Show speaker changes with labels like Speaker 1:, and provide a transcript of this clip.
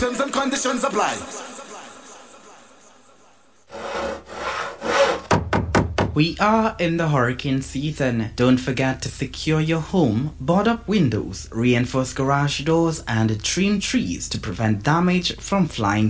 Speaker 1: Terms and conditions apply.
Speaker 2: We are in the hurricane season. Don't forget to secure your home, board up windows, reinforce garage doors, and trim trees to prevent damage from flying